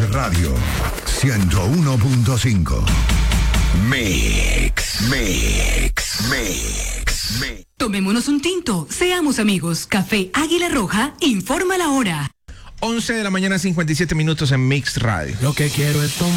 Radio 101.5. Mix. Tomémonos un tinto, seamos amigos. Café Águila Roja informa la hora. 11 de la mañana, 57 minutos en Mix Radio. Lo que quiero es tomar.